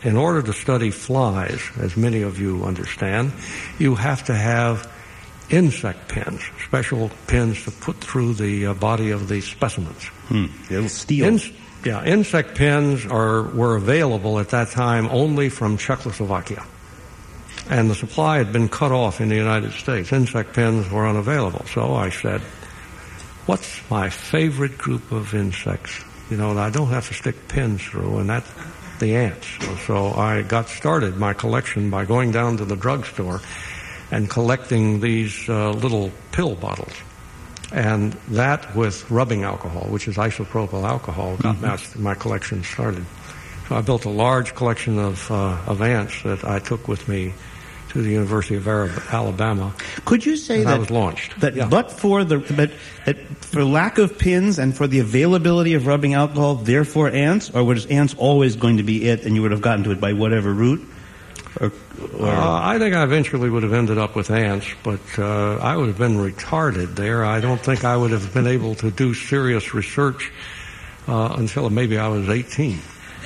in order to study flies, as many of you understand, you have to have insect pins, special pins to put through the body of the specimens. It'll steal. Insect pins were available at that time only from Czechoslovakia. And the supply had been cut off in the United States. Insect pins were unavailable. So I said, what's my favorite group of insects? You know, I don't have to stick pins through, and that's the ants. So I got started my collection by going down to the drugstore and collecting these little pill bottles. And that with rubbing alcohol, which is isopropyl alcohol, got my collection started. So I built a large collection of ants that I took with me to the University of Alabama. Could you say that I was launched? But for lack of pins and for the availability of rubbing alcohol, therefore ants, or was ants always going to be it, and you would have gotten to it by whatever route? I think I eventually would have ended up with ants, but I would have been retarded there. I don't think I would have been able to do serious research until maybe I was 18.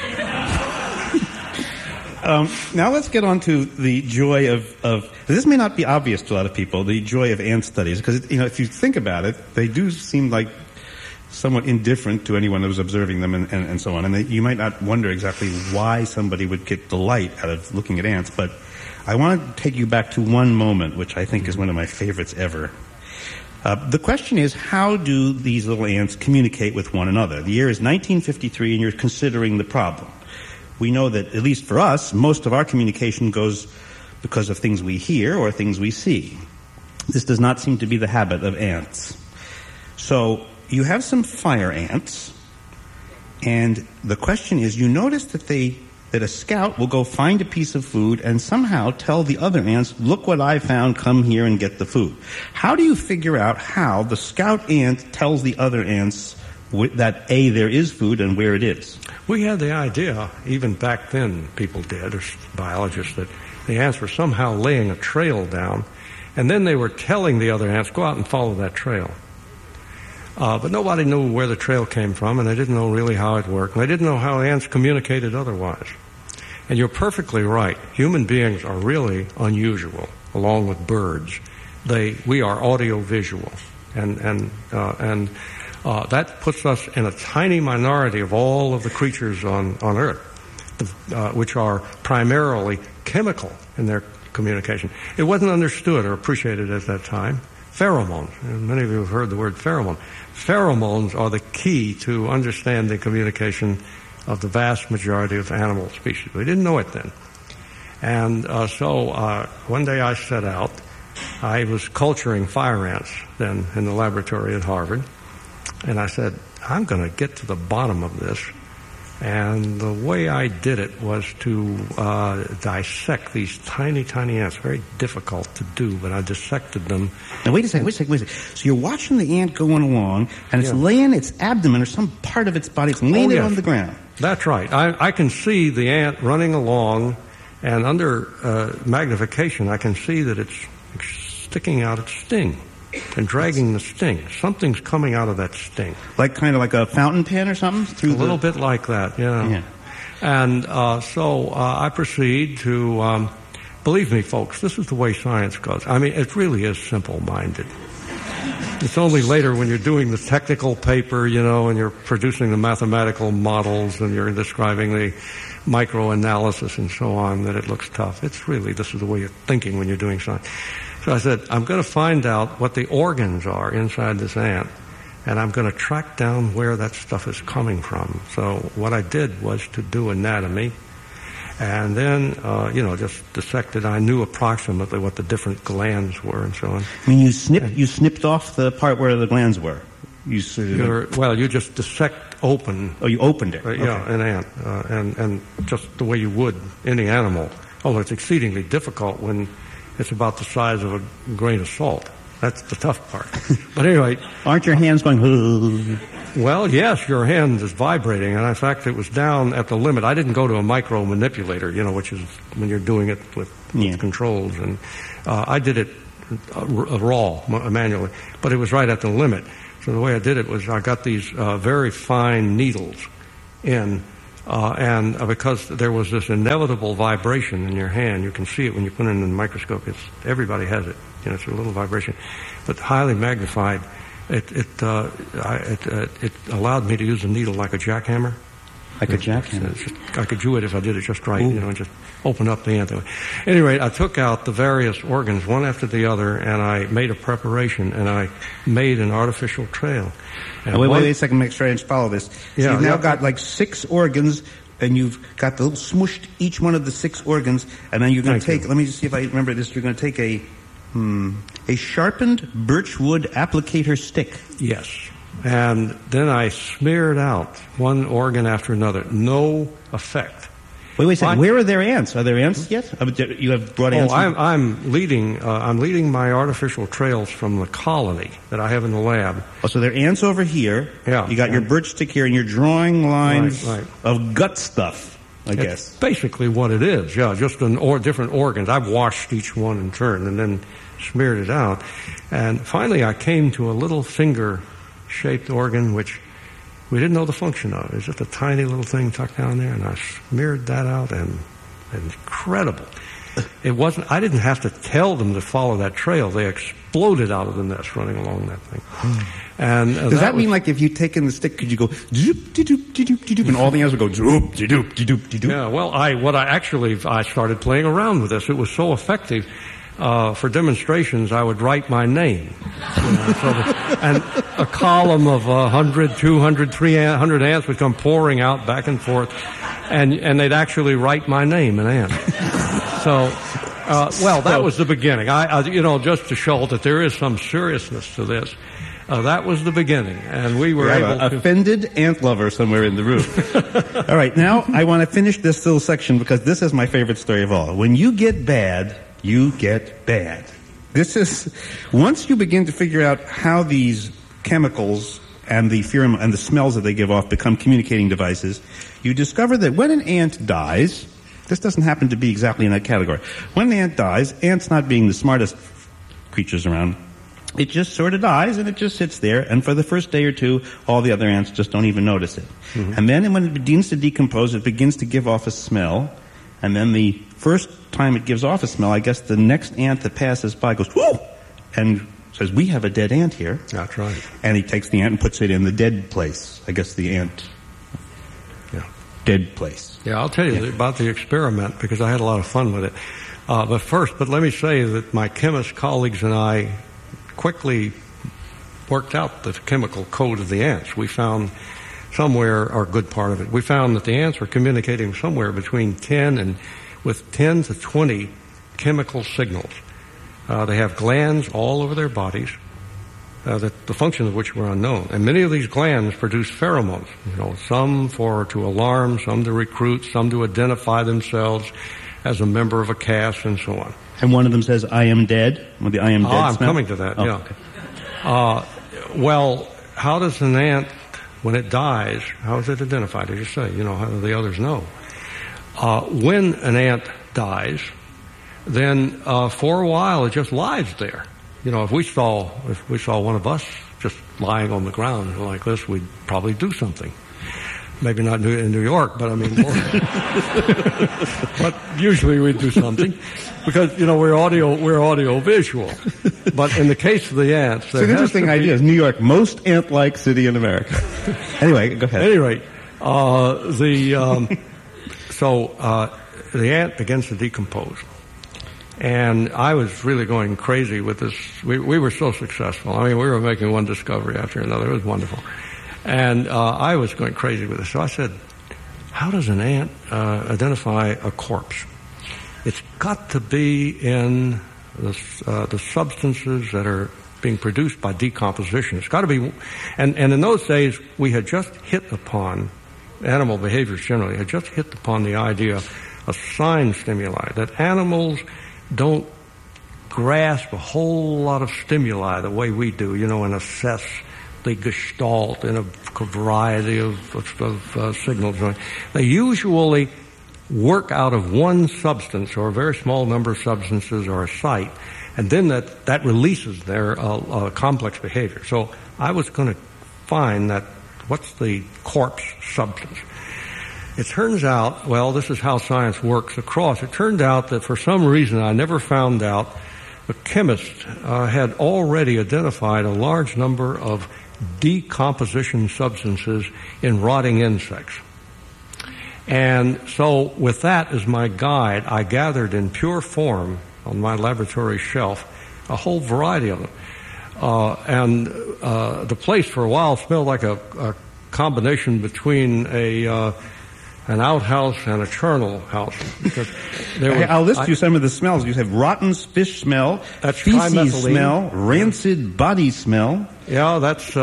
Now let's get on to the joy of this may not be obvious to a lot of people, the joy of ant studies, because, you know, if you think about it, they do seem like somewhat indifferent to anyone that was observing them and so on. And you might not wonder exactly why somebody would get delight out of looking at ants, but I want to take you back to one moment, which I think is one of my favorites ever. The question is, how do these little ants communicate with one another? The year is 1953, and you're considering the problem. We know that, at least for us, most of our communication goes because of things we hear or things we see. This does not seem to be the habit of ants. So you have some fire ants, and the question is, you notice that a scout will go find a piece of food and somehow tell the other ants, look what I found, come here and get the food. How do you figure out how the scout ant tells the other ants that, A, there is food and where it is? We had the idea, even back then people did, or biologists, that the ants were somehow laying a trail down, and then they were telling the other ants, go out and follow that trail. But nobody knew where the trail came from, and they didn't know really how it worked, and they didn't know how ants communicated otherwise. And you're perfectly right. Human beings are really unusual, along with birds. We are audiovisual, and that puts us in a tiny minority of all of the creatures on Earth, which are primarily chemical in their communication. It wasn't understood or appreciated at that time. Pheromones. And many of you have heard the word pheromone. Pheromones are the key to understanding communication of the vast majority of animal species. We didn't know it then. And so one day I set out. I was culturing fire ants then in the laboratory at Harvard. And I said, I'm going to get to the bottom of this. And the way I did it was to dissect these tiny, tiny ants. Very difficult to do, but I dissected them. Now, wait a second. So you're watching the ant going along, and it's laying its abdomen or some part of its body. It's laying it on the ground. That's right. I can see the ant running along, and under magnification, I can see that it's sticking out its sting and dragging the sting. Something's coming out of that sting. Kind of like a fountain pen or something? A little bit like that, yeah. And so I proceed to, believe me, folks, this is the way science goes. I mean, it really is simple-minded. It's only later when you're doing the technical paper, you know, and you're producing the mathematical models and you're describing the microanalysis and so on that it looks tough. This is the way you're thinking when you're doing science. So I said, I'm going to find out what the organs are inside this ant, and I'm going to track down where that stuff is coming from. So what I did was to do anatomy, and then, just dissected. I knew approximately what the different glands were and so on. I mean, you snipped off the part where the glands were? You just dissect open. Oh, you opened it? Okay. Yeah, an ant, and just the way you would any animal. Although it's exceedingly difficult when it's about the size of a grain of salt. That's the tough part. But anyway... Aren't your hands going... Well, yes, your hand is vibrating, and in fact, it was down at the limit. I didn't go to a micro manipulator, which is when you're doing it with controls, and I did it raw, manually, but it was right at the limit. So the way I did it was I got these very fine needles in Because there was this inevitable vibration in your hand, you can see it when you put it in the microscope. Everybody has it. It's a little vibration, but highly magnified. It allowed me to use the needle like a jackhammer. Like a jackhammer. I could do it if I did it just right, and just open up the ant. At any rate, I took out the various organs one after the other, and I made a preparation, and I made an artificial trail. And wait a second, make sure I follow this. So you've now got like 6 organs, and you've got the little smushed each one of the 6 organs, and then you're going to take, let me just see if I remember this, you're going to take a sharpened birchwood applicator stick. Yes. And then I smeared out one organ after another. No effect. Wait a second. Where are their ants? Are there ants yet? You have brought ants? I'm leading my artificial trails from the colony that I have in the lab. Oh, so there are ants over here. Yeah. You got your birch stick here, and you're drawing lines of gut stuff, I guess. It's basically what it is. Yeah, just different organs. I've washed each one in turn and then smeared it out. And finally I came to a little finger-shaped organ which we didn't know the function of. It was just a tiny little thing tucked down there, and I smeared that out, and incredible. It wasn't, I didn't have to tell them to follow that trail. They exploded out of the nest running along that thing. And does that mean like if you take in the stick, could you go doop, and all the ants would go doop, doop, doop, doop? Yeah, well, I started playing around with this. It was so effective. For demonstrations, I would write my name. And a column of 100, 200, 300 ants would come pouring out back and forth, and they'd actually write my name in ant. So, that was the beginning. Just to show that there is some seriousness to this. That was the beginning, and we were able to... offended ant lover somewhere in the room. All right, now I want to finish this little section because this is my favorite story of all. When you get bad, you get bad. This is, once you begin to figure out how these chemicals and the pheromone and the smells that they give off become communicating devices, you discover that when an ant dies, this doesn't happen to be exactly in that category. When an ant dies, ants not being the smartest creatures around, it just sort of dies and it just sits there, and for the first day or two, all the other ants just don't even notice it. Mm-hmm. And then when it begins to decompose, it begins to give off a smell, and then the first time it gives off a smell, I guess the next ant that passes by goes, whoo! And says, we have a dead ant here. That's right. And he takes the ant and puts it in the dead place. I guess the ant dead place. Yeah, I'll tell you about the experiment because I had a lot of fun with it. But let me say that my chemist colleagues and I quickly worked out the chemical code of the ants. We found somewhere, or a good part of it, we found that the ants were communicating somewhere between 10 to 20 chemical signals. They have glands all over their bodies, the function of which were unknown. And many of these glands produce pheromones, some to alarm, some to recruit, some to identify themselves as a member of a caste, and so on. And one of them says, I am dead? With the I am dead I'm smell? coming to that, yeah. Okay. How does an ant, when it dies, how is it identified? As you say, how do the others know? When an ant dies, then for a while it just lies there. If we saw one of us just lying on the ground like this, we'd probably do something. Maybe not in New York, but but usually we'd do something because we're audio visual. But in the case of the ants, it's an interesting idea. Is New York most ant-like city in America? Anyway, go ahead. At any rate, the ant begins to decompose. And I was really going crazy with this. We were so successful. We were making one discovery after another. It was wonderful. And I was going crazy with this. So I said, how does an ant identify a corpse? It's got to be in the substances that are being produced by decomposition. It's got to be, and in those days, we had just hit upon, animal behaviors generally, had just hit upon the idea of sign stimuli, that animals don't grasp a whole lot of stimuli the way we do, and assess the gestalt in a variety of signals. They usually work out of one substance or a very small number of substances or a site, and then that releases their complex behavior. So I was going to find that what's the corpse substance. It turns out, well, this is how science works across. It turned out that for some reason I never found out, the chemist had already identified a large number of decomposition substances in rotting insects. And so with that as my guide, I gathered in pure form on my laboratory shelf a whole variety of them. And the place for a while smelled like a combination between an outhouse and a charnel house. I'll list you some of the smells. You have rotten fish smell, feces smell, rancid body smell. Yeah, that's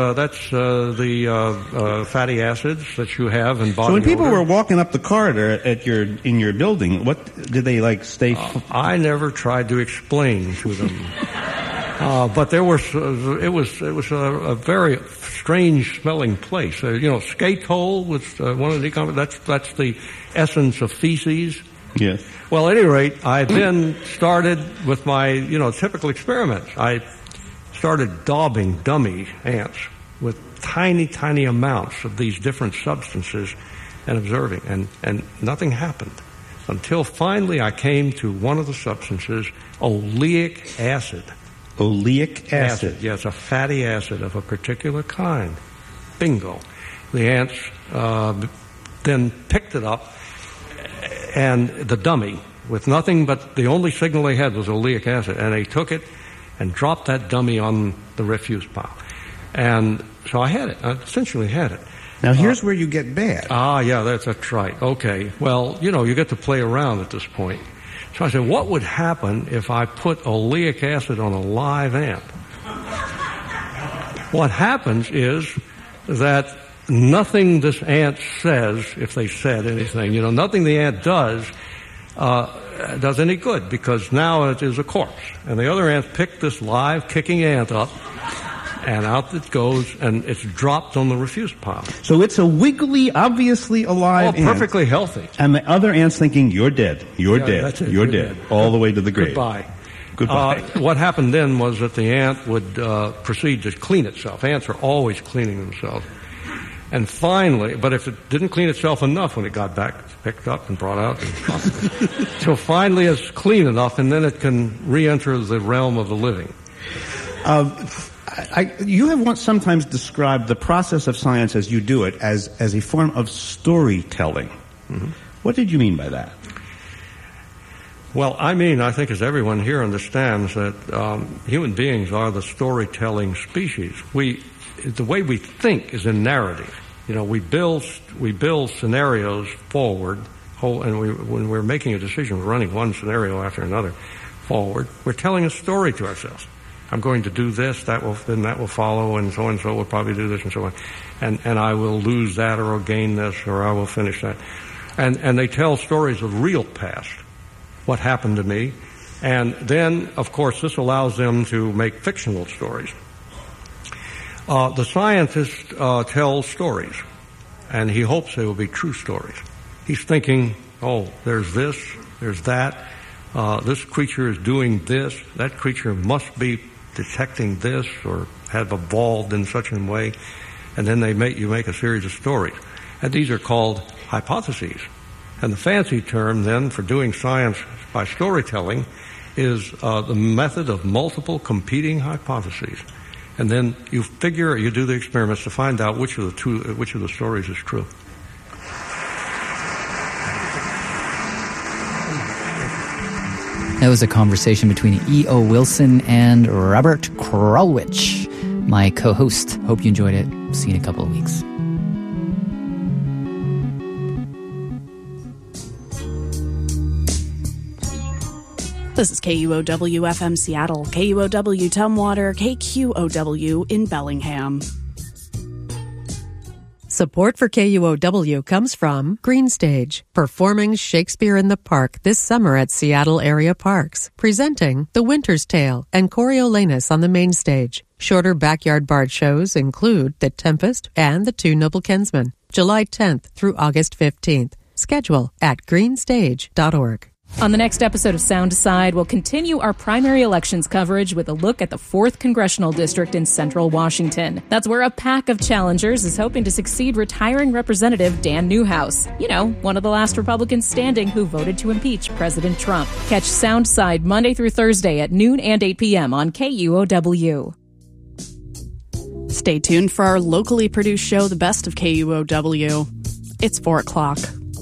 the fatty acids that you have in body. So when people odor. were walking up the corridor in your building, what did they stay? I never tried to explain to them. But it was a very strange smelling place. Skate hole was one of the that's the essence of feces. Yes. Well, at any rate, I then started with my typical experiments. I started daubing dummy ants with tiny amounts of these different substances and observing, and nothing happened until finally I came to one of the substances, oleic acid. Oleic acid. Yes, a fatty acid of a particular kind. Bingo. The ants then picked it up, and the dummy, with nothing but the only signal they had was oleic acid, and they took it and dropped that dummy on the refuse pile. And so I had it. I essentially had it. Now here's where you get bad. Yeah, that's right. Okay. Well, you get to play around at this point. So I said, what would happen if I put oleic acid on a live ant? What happens is that nothing this ant says, if they said anything, nothing the ant does any good, because now it is a corpse. And the other ants pick this live kicking ant up, and out it goes, and it's dropped on the refuse pile. So it's a wiggly, obviously alive ant. Perfectly healthy. And the other ant's thinking, you're dead, you're dead, you're dead, all the way to the grave. Goodbye. What happened then was that the ant would proceed to clean itself. Ants are always cleaning themselves. And finally, but if it didn't clean itself enough when it got back, it's picked up and brought out. So finally it's clean enough, and then it can re-enter the realm of the living. You have sometimes described the process of science as you do it as a form of storytelling. Mm-hmm. What did you mean by that? Well, I think as everyone here understands, that human beings are the storytelling species. The way we think is in narrative. We build scenarios forward, and when we're making a decision, we're running one scenario after another forward. We're telling a story to ourselves. I'm going to do this, that will follow, and so will probably do this, and so on. And I will lose that, or I'll gain this, or I will finish that. And they tell stories of real past, what happened to me. And then, of course, this allows them to make fictional stories. The scientist tells stories, and he hopes they will be true stories. He's thinking, there's this, there's that, this creature is doing this, that creature must be detecting this or have evolved in such a way, and then you make a series of stories. And these are called hypotheses. And the fancy term then for doing science by storytelling is the method of multiple competing hypotheses. And then you do the experiments to find out which of the stories is true. That was a conversation between E.O. Wilson and Robert Krulwich, my co-host. Hope you enjoyed it. See you in a couple of weeks. This is KUOW-FM Seattle, KUOW Tumwater, KQOW in Bellingham. Support for KUOW comes from Greenstage, performing Shakespeare in the Park this summer at Seattle area parks, presenting The Winter's Tale and Coriolanus on the main stage. Shorter backyard bard shows include The Tempest and The Two Noble Kinsmen, July 10th through August 15th. Schedule at greenstage.org. On the next episode of Sound Aside, we'll continue our primary elections coverage with a look at the 4th Congressional District in Central Washington. That's where a pack of challengers is hoping to succeed retiring Representative Dan Newhouse. You know, one of the last Republicans standing who voted to impeach President Trump. Catch Sound Aside Monday through Thursday at noon and 8 p.m. on KUOW. Stay tuned for our locally produced show, The Best of KUOW. It's 4 o'clock.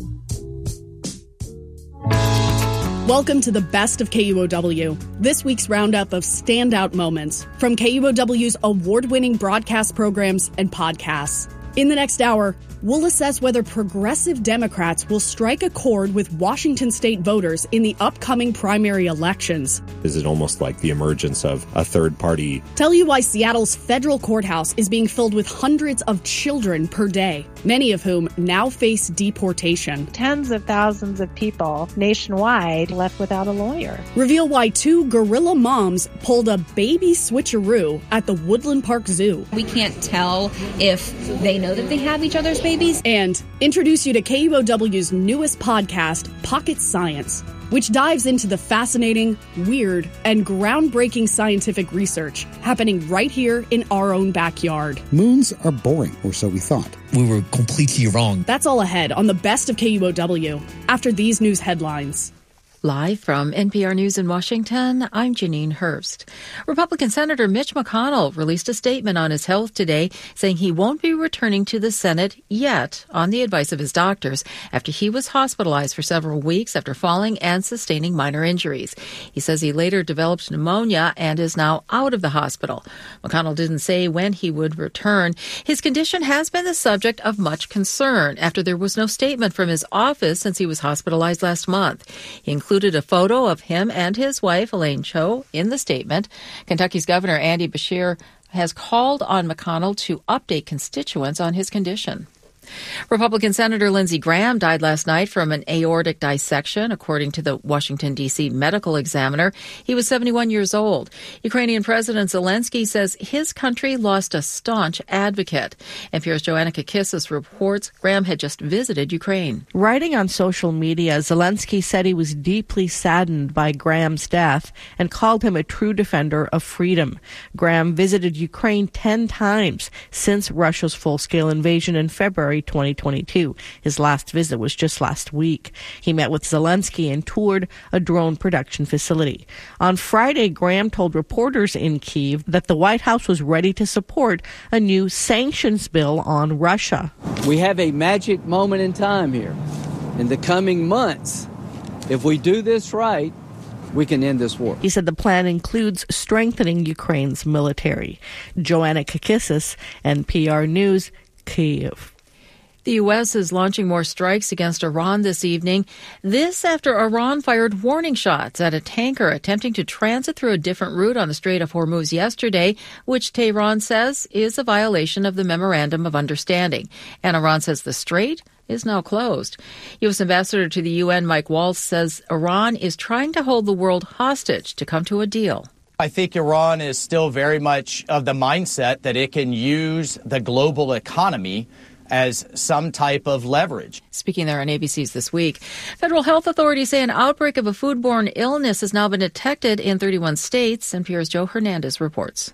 Welcome to the Best of KUOW, this week's roundup of standout moments from KUOW's award-winning broadcast programs and podcasts. In the next hour, we'll assess whether progressive Democrats will strike a chord with Washington state voters in the upcoming primary elections. Is it almost like the emergence of a third party? Tell you why Seattle's federal courthouse is being filled with hundreds of children per day, many of whom now face deportation. Tens of thousands of people nationwide left without a lawyer. Reveal why 2 gorilla moms pulled a baby switcheroo at the Woodland Park Zoo. We can't tell if they know that they have each other's babies. And introduce you to KUOW's newest podcast, Pocket Science, which dives into the fascinating, weird, and groundbreaking scientific research happening right here in our own backyard. Moons are boring, or so we thought. We were completely wrong. That's all ahead on the Best of KUOW after these news headlines. Live from NPR News in Washington, I'm Janine Hurst. Republican Senator Mitch McConnell released a statement on his health today, saying he won't be returning to the Senate yet on the advice of his doctors after he was hospitalized for several weeks after falling and sustaining minor injuries. He says he later developed pneumonia and is now out of the hospital. McConnell didn't say when he would return. His condition has been the subject of much concern after there was no statement from his office since he was hospitalized last month. He included a photo of him and his wife, Elaine Chou, in the statement. Kentucky's Governor Andy Beshear has called on McConnell to update constituents on his condition. Republican Senator Lindsey Graham died last night from an aortic dissection, according to the Washington, D.C. Medical Examiner. He was 71 years old. Ukrainian President Zelensky says his country lost a staunch advocate. NPR's Joanna Kakissis reports Graham had just visited Ukraine. Writing on social media, Zelensky said he was deeply saddened by Graham's death and called him a true defender of freedom. Graham visited Ukraine 10 times since Russia's full-scale invasion in February 2022. His last visit was just last week. He met with Zelensky and toured a drone production facility. On Friday, Graham told reporters in Kyiv that the White House was ready to support a new sanctions bill on Russia. We have a magic moment in time here. In the coming months, if we do this right, we can end this war. He said the plan includes strengthening Ukraine's military. Joanna Kakissis, NPR News, Kyiv. The U.S. is launching more strikes against Iran this evening. This after Iran fired warning shots at a tanker attempting to transit through a different route on the Strait of Hormuz yesterday, which Tehran says is a violation of the Memorandum of Understanding. And Iran says the strait is now closed. U.S. Ambassador to the UN, Mike Waltz, says Iran is trying to hold the world hostage to come to a deal. I think Iran is still very much of the mindset that it can use the global economy as some type of leverage. Speaking there on ABC's This Week, federal health authorities say an outbreak of a foodborne illness has now been detected in 31 states. NPR's Joe Hernandez reports.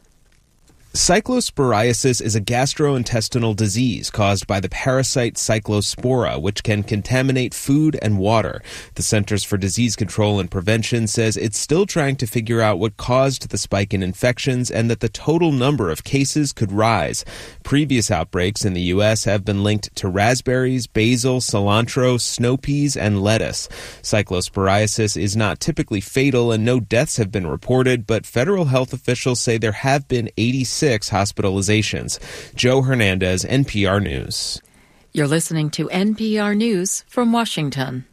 Cyclosporiasis is a gastrointestinal disease caused by the parasite Cyclospora, which can contaminate food and water. The Centers for Disease Control and Prevention says it's still trying to figure out what caused the spike in infections and that the total number of cases could rise. Previous outbreaks in the U.S. have been linked to raspberries, basil, cilantro, snow peas, and lettuce. Cyclosporiasis is not typically fatal and no deaths have been reported, but federal health officials say there have been 86 hospitalizations. Joe Hernandez, NPR News. You're listening to NPR News from Washington.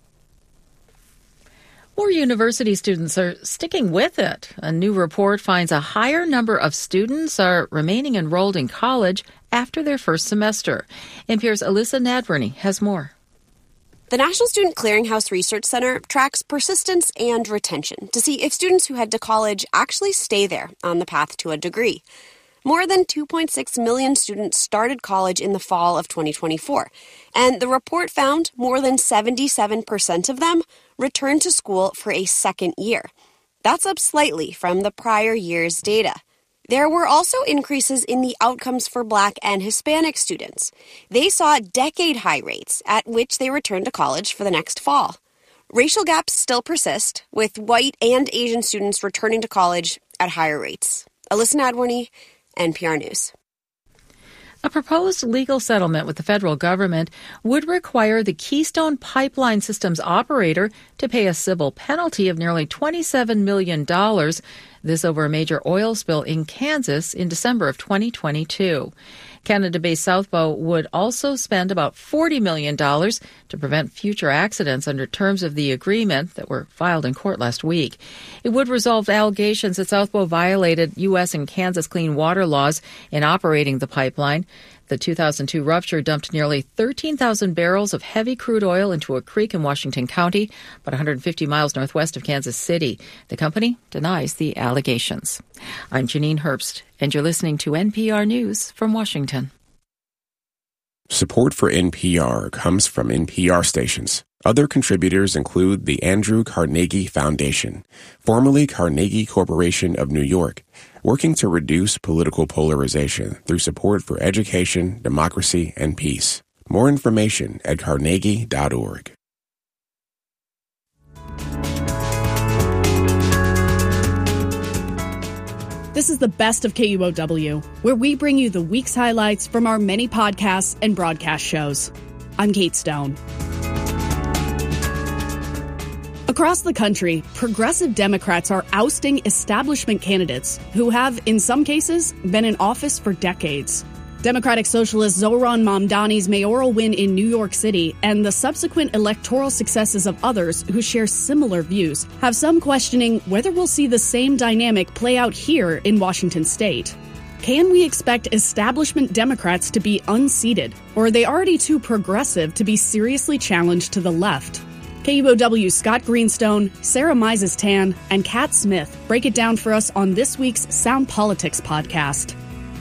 More university students are sticking with it. A new report finds a higher number of students are remaining enrolled in college after their first semester. NPR's Alyssa Nadworny has more. The National Student Clearinghouse Research Center tracks persistence and retention to see if students who head to college actually stay there on the path to a degree. More than 2.6 million students started college in the fall of 2024, and the report found more than 77% of them returned to school for a second year. That's up slightly from the prior year's data. There were also increases in the outcomes for Black and Hispanic students. They saw decade-high rates at which they returned to college for the next fall. Racial gaps still persist, with white and Asian students returning to college at higher rates. Alyssa Nadworny, NPR News. A proposed legal settlement with the federal government would require the Keystone Pipeline System's operator to pay a civil penalty of nearly $27 million. This over a major oil spill in Kansas in December of 2022. Canada-based Southbow would also spend about $40 million to prevent future accidents under terms of the agreement that were filed in court last week. It would resolve allegations that Southbow violated U.S. and Kansas clean water laws in operating the pipeline. The 2002 rupture dumped nearly 13,000 barrels of heavy crude oil into a creek in Washington County, about 150 miles northwest of Kansas City. The company denies the allegations. I'm Janine Herbst, and you're listening to NPR News from Washington. Support for NPR comes from NPR stations. Other contributors include the Andrew Carnegie Foundation, formerly Carnegie Corporation of New York, working to reduce political polarization through support for education, democracy, and peace. More information at carnegie.org. This is the Best of KUOW, where we bring you the week's highlights from our many podcasts and broadcast shows. I'm Kate Stone. Across the country, progressive Democrats are ousting establishment candidates who have, in some cases, been in office for decades. Democratic Socialist Zohran Mamdani's mayoral win in New York City and the subsequent electoral successes of others who share similar views have some questioning whether we'll see the same dynamic play out here in Washington state. Can we expect establishment Democrats to be unseated, or are they already too progressive to be seriously challenged to the left? KUOW's Scott Greenstone, Sarah Mises-Tan, and Kat Smith break it down for us on this week's Sound Politics podcast.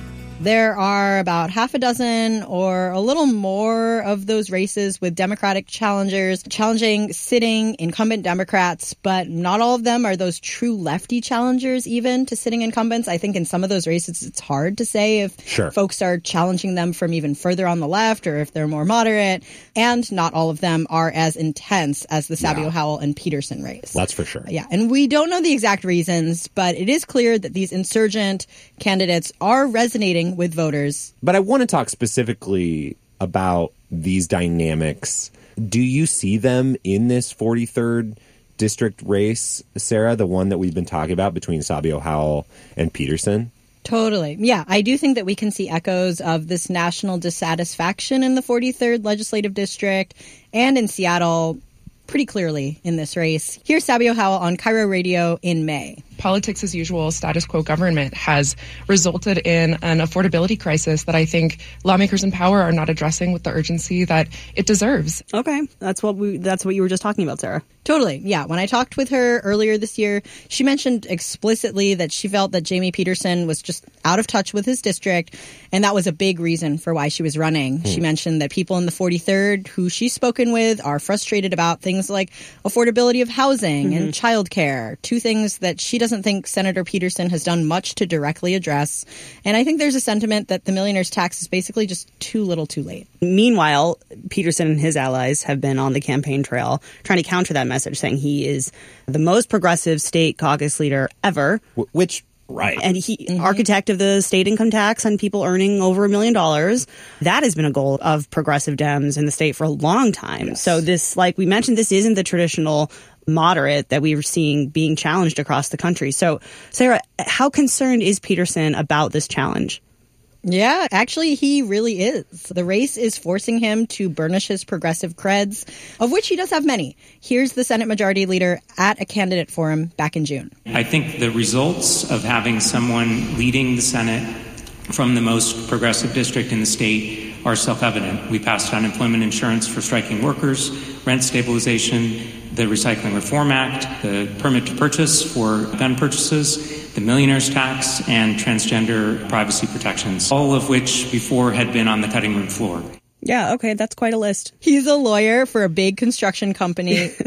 There are about half a dozen or a little more of those races with Democratic challengers challenging sitting incumbent Democrats, but not all of them are those true lefty challengers even to sitting incumbents. I think in some of those races, it's hard to say if folks are challenging them from even further on the left or if they're more moderate. And not all of them are as intense as the Sabio Howell and Peterson race. That's for sure. Yeah, and we don't know the exact reasons, but it is clear that these insurgent candidates are resonating with voters. But I want to talk specifically about these dynamics. Do you see them in this 43rd district race, Sarah, the one that we've been talking about between Sabio Howell and Peterson? Totally. Yeah, I do think that we can see echoes of this national dissatisfaction in the 43rd legislative district and in Seattle pretty clearly in this race. Here's Sabio Howell on KIRO Radio in May. Politics as usual, status quo government has resulted in an affordability crisis that I think lawmakers in power are not addressing with the urgency that it deserves. Okay. That's what you were just talking about, Sarah. Totally. Yeah. When I talked with her earlier this year, she mentioned explicitly that she felt that Jamie Peterson was just out of touch with his district, and that was a big reason for why she was running. She mentioned that people in the 43rd who she's spoken with are frustrated about things like affordability of housing and childcare, two things that she doesn't think Senator Peterson has done much to directly address. And I think there's a sentiment that the millionaire's tax is basically just too little too late. Meanwhile, Peterson and his allies have been on the campaign trail trying to counter that message, saying he is the most progressive state caucus leader ever. Right. And he, architect of the state income tax on people earning over $1 million. That has been a goal of progressive Dems in the state for a long time. Yes. So this, like we mentioned, this isn't the traditional moderate that we were seeing being challenged across the country. So, Sarah, how concerned is Peterson about this challenge? Yeah, actually, he really is. The race is forcing him to burnish his progressive creds, of which he does have many. Here's the Senate Majority Leader at a candidate forum back in June. I think the results of having someone leading the Senate from the most progressive district in the state are self-evident. We passed unemployment insurance for striking workers, rent stabilization, the Recycling Reform Act, the permit to purchase for gun purchases, the millionaire's tax, and transgender privacy protections, all of which before had been on the cutting room floor. Yeah, okay, that's quite a list. He's a lawyer for a big construction company.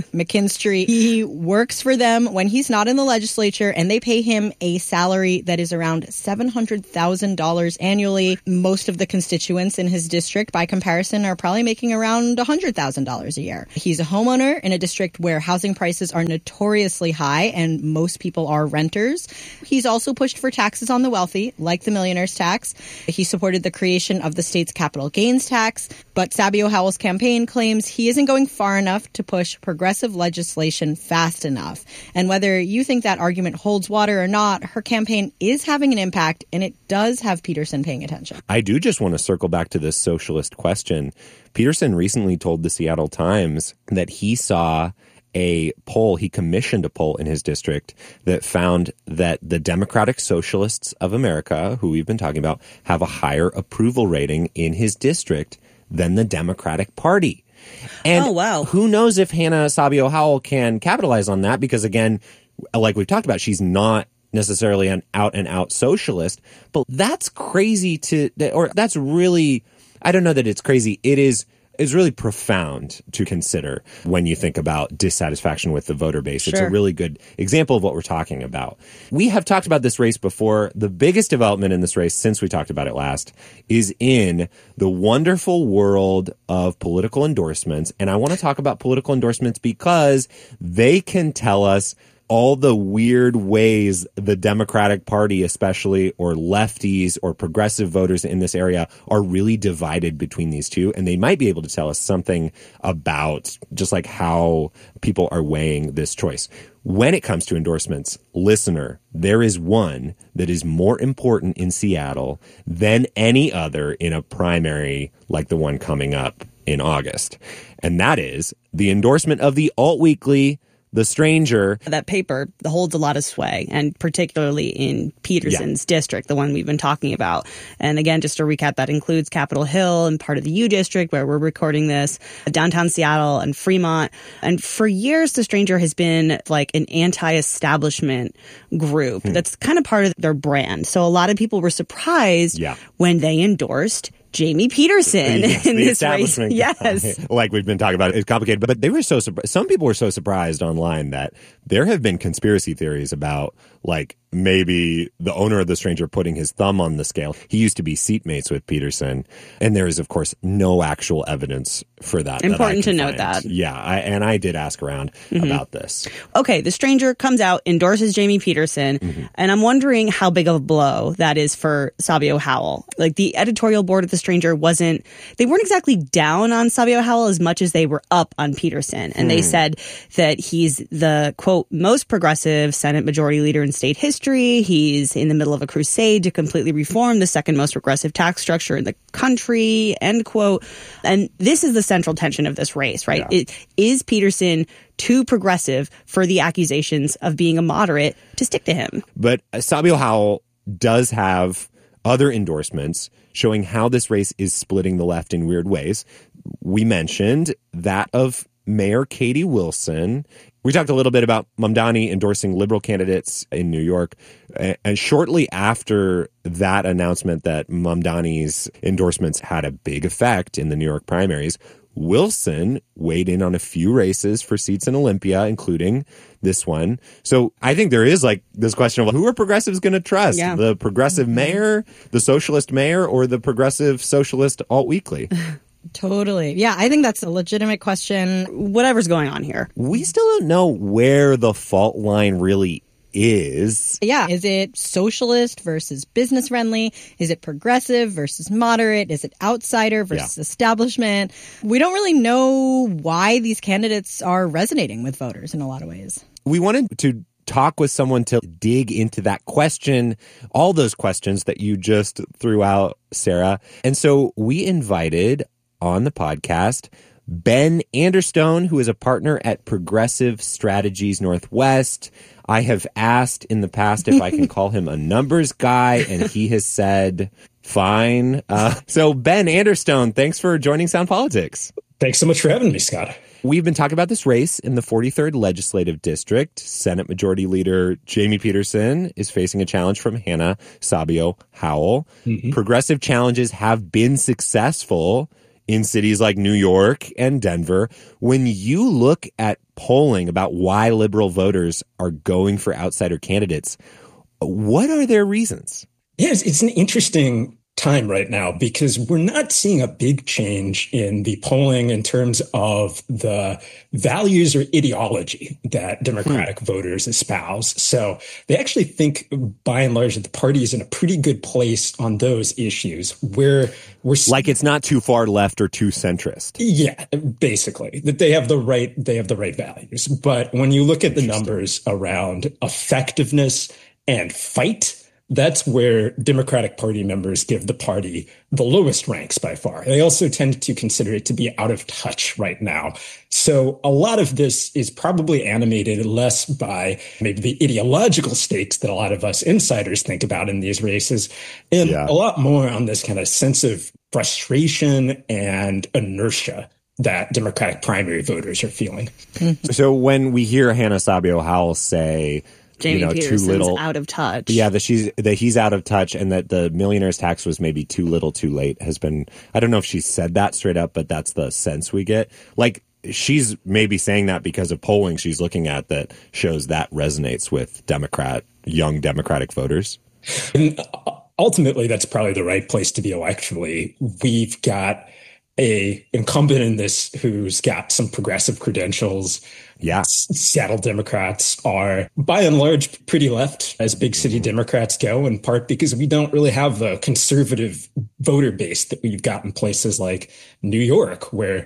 McKinstry. He works for them when he's not in the legislature, and they pay him a salary that is around $700,000 annually. Most of the constituents in his district, by comparison, are probably making around $100,000 a year. He's a homeowner in a district where housing prices are notoriously high and most people are renters. He's also pushed for taxes on the wealthy, like the millionaire's tax. He supported the creation of the state's capital gains tax, but Sabio Howell's campaign claims he isn't going far enough to push progressive legislation fast enough. And whether you think that argument holds water or not, her campaign is having an impact, and it does have Peterson paying attention. I do just want to circle back to this socialist question. Peterson recently told the Seattle Times that he saw a poll, he commissioned a poll in his district that found that the Democratic Socialists of America, who we've been talking about, have a higher approval rating in his district than the Democratic Party. And who knows if Hannah Sabio Howell can capitalize on that, because again, like we've talked about, she's not necessarily an out-and-out socialist, but that's crazy or that's really, I don't know that it's crazy. It's really profound to consider when you think about dissatisfaction with the voter base. It's a really good example of what we're talking about. We have talked about this race before. The biggest development in this race since we talked about it last is in the wonderful world of political endorsements. And I want to talk about political endorsements because they can tell us all the weird ways the Democratic Party, especially, or lefties or progressive voters in this area are really divided between these two. And they might be able to tell us something about just like how people are weighing this choice. When it comes to endorsements, listener, there is one that is more important in Seattle than any other in a primary like the one coming up in August. And that is the endorsement of the alt weekly The Stranger. That paper holds a lot of sway, and particularly in Peterson's district, the one we've been talking about. And again, just to recap, that includes Capitol Hill and part of the U District where we're recording this, downtown Seattle and Fremont. And for years, The Stranger has been like an anti-establishment group. That's kind of part of their brand. So a lot of people were surprised when they endorsed Jamie Peterson in this race. Yes. Like we've been talking about, it's complicated, but they were so surprised. Some people were so surprised online that there have been conspiracy theories about like maybe the owner of The Stranger putting his thumb on the scale. He used to be seatmates with Peterson, and there is, of course, no actual evidence for that. Important to note that. Yeah, I did ask around about this. Okay, The Stranger comes out, endorses Jamie Peterson, and I'm wondering how big of a blow that is for Sabio Howell. Like, the editorial board of The Stranger weren't exactly down on Sabio Howell as much as they were up on Peterson. And they said that he's the, quote, most progressive Senate Majority Leader in state history. He's in the middle of a crusade to completely reform the second most progressive tax structure in the country, end quote. And this is the central tension of this race, right? Yeah. Is Peterson too progressive for the accusations of being a moderate to stick to him? But Sabio Howell does have other endorsements showing how this race is splitting the left in weird ways. We mentioned that of Mayor Katie Wilson. We talked a little bit about Mamdani endorsing liberal candidates in New York. And shortly after that announcement that Mamdani's endorsements had a big effect in the New York primaries, Wilson weighed in on a few races for seats in Olympia, including this one. So I think there is like this question of who are progressives going to trust? Yeah. The progressive mayor, the socialist mayor, or the progressive socialist alt weekly? Totally. Yeah, I think that's a legitimate question, whatever's going on here. We still don't know where the fault line really is. Yeah. Is it socialist versus business friendly? Is it progressive versus moderate? Is it outsider versus establishment? We don't really know why these candidates are resonating with voters in a lot of ways. We wanted to talk with someone to dig into that question, all those questions that you just threw out, Sarah. And so we invited on the podcast Ben Anderstone, who is a partner at Progressive Strategies Northwest. I have asked in the past if I can call him a numbers guy, and he has said, fine. So Ben Anderstone, thanks for joining Sound Politics. Thanks so much for having me, Scott. We've been talking about this race in the 43rd Legislative District. Senate Majority Leader Jamie Peterson is facing a challenge from Hannah Sabio Howell. Progressive challenges have been successful in cities like New York and Denver. When you look at polling about why liberal voters are going for outsider candidates, what are their reasons? Yes, it's an interesting time right now because we're not seeing a big change in the polling in terms of the values or ideology that Democratic voters espouse. So they actually think, by and large, that the party is in a pretty good place on those issues where we're like it's not too far left or too centrist. Yeah, basically that they have the right values. But when you look at the numbers around effectiveness and fight, that's where Democratic Party members give the party the lowest ranks by far. They also tend to consider it to be out of touch right now. So a lot of this is probably animated less by maybe the ideological stakes that a lot of us insiders think about in these races, and a lot more on this kind of sense of frustration and inertia that Democratic primary voters are feeling. So when we hear Hannah Sabio Howell say, Jamie Peterson's too little, out of touch. Yeah, that he's out of touch, and that the millionaire's tax was maybe too little, too late. Has been, I don't know if she said that straight up, but that's the sense we get. Like she's maybe saying that because of polling she's looking at that shows that resonates with young Democratic voters. And ultimately, that's probably the right place to be electorally. We've got a incumbent in this who's got some progressive credentials. Yeah. Seattle Democrats are, by and large, pretty left as big city Democrats go, in part because we don't really have the conservative voter base that we've got in places like New York, where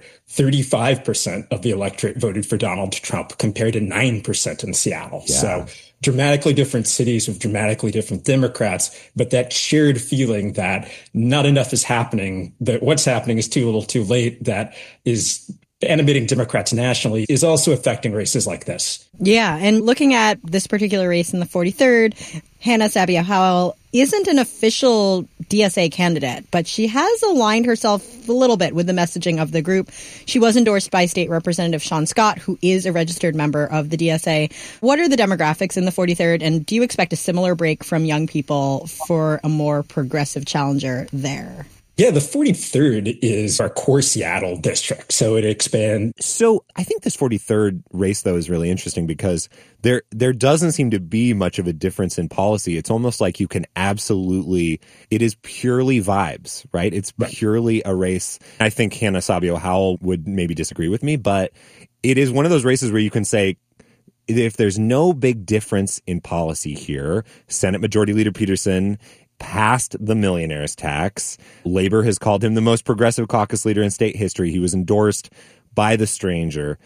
35% of the electorate voted for Donald Trump compared to 9% in Seattle. Yeah. So dramatically different cities with dramatically different Democrats, but that shared feeling that not enough is happening, that what's happening is too little too late, that is animating Democrats nationally, is also affecting races like this. Yeah, and looking at this particular race in the 43rd, Hannah Sabio Howell isn't an official DSA candidate, but she has aligned herself a little bit with the messaging of the group. She was endorsed by State Representative Sean Scott, who is a registered member of the DSA. What are the demographics in the 43rd, and do you expect a similar break from young people for a more progressive challenger there? Yeah, the 43rd is our core Seattle district, so it expands. So I think this 43rd race, though, is really interesting because there doesn't seem to be much of a difference in policy. It's almost like you can absolutely – it is purely vibes, right? It's purely a race. I think Hannah Sabio Howell would maybe disagree with me, but it is one of those races where you can say – if there's no big difference in policy here, Senate Majority Leader Peterson passed the millionaire's tax. Labor has called him the most progressive caucus leader in state history. He was endorsed by the stranger.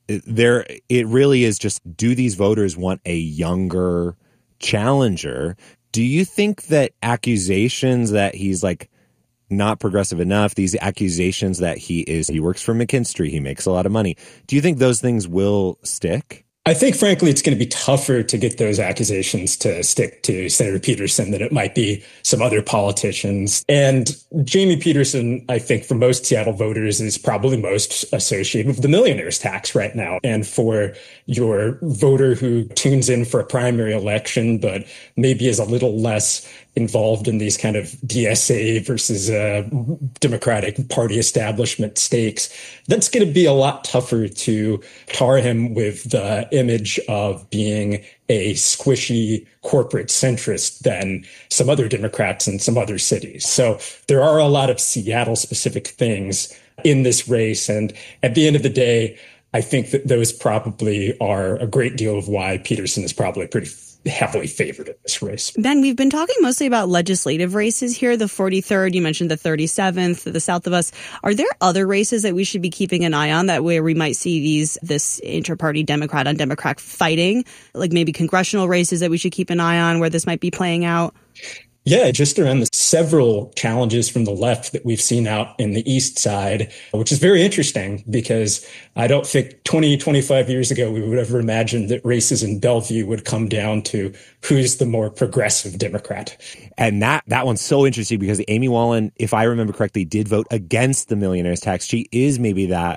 It really is just, do these voters want a younger challenger? Do you think that accusations that he's like not progressive enough, these accusations that he works for McKinstry, he makes a lot of money, do you think those things will stick? I think, frankly, it's going to be tougher to get those accusations to stick to Senator Peterson than it might be some other politicians. And Jamie Peterson, I think, for most Seattle voters, is probably most associated with the millionaire's tax right now. And for your voter who tunes in for a primary election, but maybe is a little less involved in these kind of DSA versus Democratic Party establishment stakes, that's going to be a lot tougher to tar him with the image of being a squishy corporate centrist than some other Democrats in some other cities. So there are a lot of Seattle-specific things in this race. And at the end of the day, I think that those probably are a great deal of why Peterson is probably pretty heavily favored in this race. Ben, we've been talking mostly about legislative races here, the 43rd, you mentioned the 37th, the south of us. Are there other races that we should be keeping an eye on that where we might see this inter-party Democrat on Democrat fighting, like maybe congressional races that we should keep an eye on where this might be playing out? Yeah, just around the several challenges from the left that we've seen out in the east side, which is very interesting because I don't think 25 years ago we would have imagined that races in Bellevue would come down to who's the more progressive Democrat. And that one's so interesting because Amy Wallen, if I remember correctly, did vote against the millionaire's tax. She is maybe that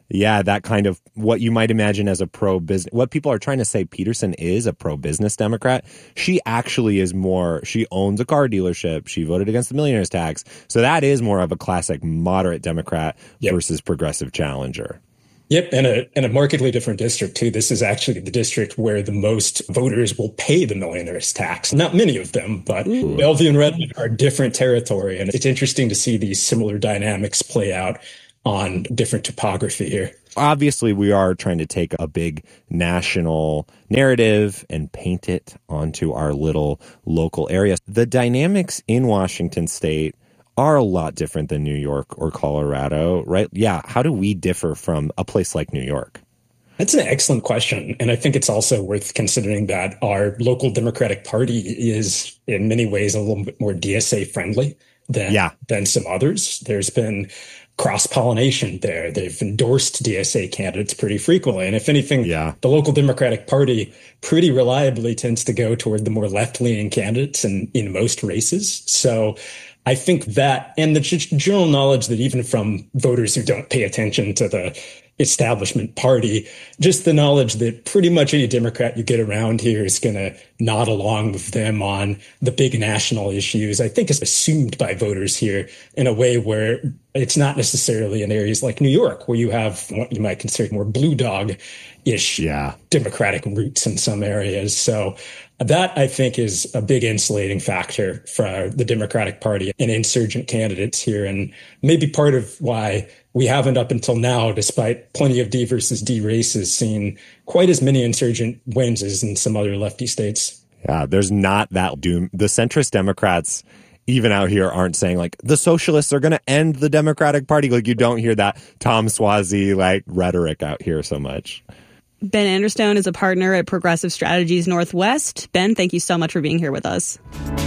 Yeah, that kind of what you might imagine as a pro-business. What people are trying to say Peterson is a pro-business Democrat. She actually is more, she owns a car dealership. She voted against the millionaire's tax. So that is more of a classic moderate Democrat versus progressive challenger. Yep, and a markedly different district, too. This is actually the district where the most voters will pay the millionaire's tax. Not many of them, but Bellevue and Redmond are different territory. And it's interesting to see these similar dynamics play out on different topography here. Obviously, we are trying to take a big national narrative and paint it onto our little local area. The dynamics in Washington state are a lot different than New York or Colorado, right? Yeah. How do we differ from a place like New York? That's an excellent question. And I think it's also worth considering that our local Democratic Party is in many ways a little bit more DSA friendly than some others. There's been cross-pollination there. They've endorsed DSA candidates pretty frequently. And if anything, the local Democratic Party pretty reliably tends to go toward the more left-leaning candidates in most races. So I think that, and the general knowledge that even from voters who don't pay attention to the establishment party, just the knowledge that pretty much any Democrat you get around here is going to nod along with them on the big national issues, I think is assumed by voters here in a way where it's not necessarily in areas like New York, where you have what you might consider more blue dog-ish Democratic roots in some areas. So that, I think, is a big insulating factor for the Democratic Party and insurgent candidates here, and maybe part of why we haven't up until now, despite plenty of D versus D races, seen quite as many insurgent wins as in some other lefty states. Yeah, there's not that doom. The centrist Democrats, even out here, aren't saying like the socialists are going to end the Democratic Party. Like you don't hear that Tom Suozzi like rhetoric out here so much. Ben Anderstone is a partner at Progressive Strategies Northwest. Ben, thank you so much for being here with us.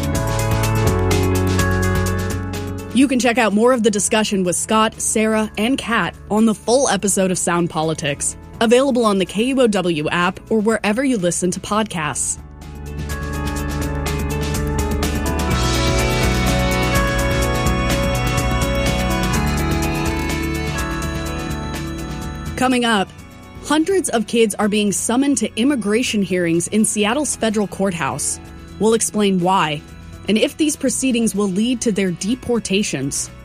You can check out more of the discussion with Scott, Sarah, and Kat on the full episode of Sound Politics, available on the KUOW app or wherever you listen to podcasts. Coming up, hundreds of kids are being summoned to immigration hearings in Seattle's federal courthouse. We'll explain why, and if these proceedings will lead to their deportations.